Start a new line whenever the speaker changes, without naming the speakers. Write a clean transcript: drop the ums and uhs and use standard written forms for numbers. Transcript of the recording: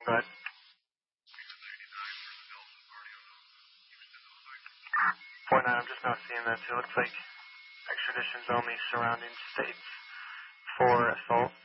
But 4-9, I'm just not seeing that. It looks like extradition's only surrounding states for assault.